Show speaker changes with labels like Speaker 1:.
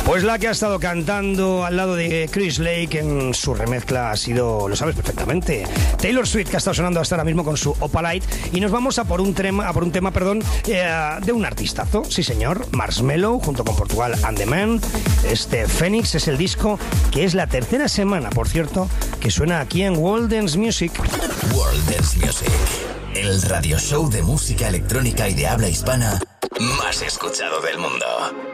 Speaker 1: Pues la que ha estado cantando al lado de Chris Lake en su remezcla ha sido, lo sabes perfectamente, Taylor Swift, que ha estado sonando hasta ahora mismo con su Opalite. Y nos vamos a por un tema, de un artistazo, sí señor, Marshmello, junto con Portugal and the Man. Este Phoenix es el disco que es la tercera semana, por cierto, que suena aquí en World Dance Music.
Speaker 2: World Dance Music, el radio show de música electrónica y de habla hispana más escuchado del mundo.